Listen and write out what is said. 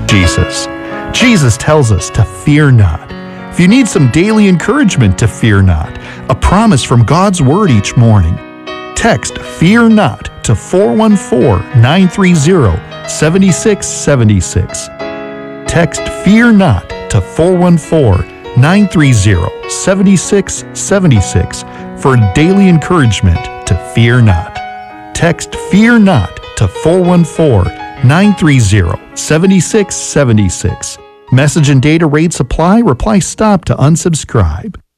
Jesus. Jesus tells us to fear not. If you need some daily encouragement to fear not, a promise from God's Word each morning, text "Fear Not" to 414-930-7676. Text "Fear Not" to 414-930-7676 for daily encouragement to fear not. Text "Fear Not" to 414-930-7676. Message and data rates apply. Reply "Stop" to unsubscribe.